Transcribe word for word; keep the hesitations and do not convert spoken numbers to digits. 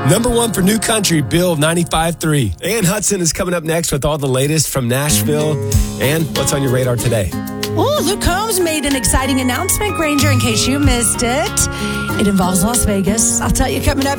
Number one for New Country, Bill ninety-five three. Ann Hudson is coming up next with all the latest from Nashville. And what's on your radar today? Oh, Luke Combs made an exciting announcement, Granger, in case you missed it. It involves Las Vegas. I'll tell you coming up.